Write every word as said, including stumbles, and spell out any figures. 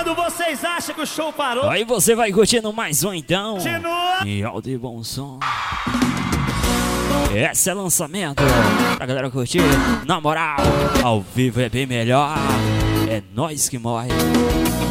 quando vocês acham que o show parou. Aí você vai curtindo mais um então. Continua. Em alto e bom som. Esse é lançamento pra galera curtir. Na moral, ao vivo é bem melhor. É nós que morre.